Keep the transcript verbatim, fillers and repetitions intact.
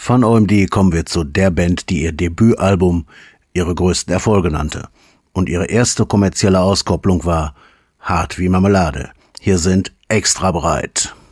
Von O M D kommen wir zu der Band, die ihr Debütalbum ihre größten Erfolge nannte. Und ihre erste kommerzielle Auskopplung war Hart wie Marmelade. Hier sind Extra breit.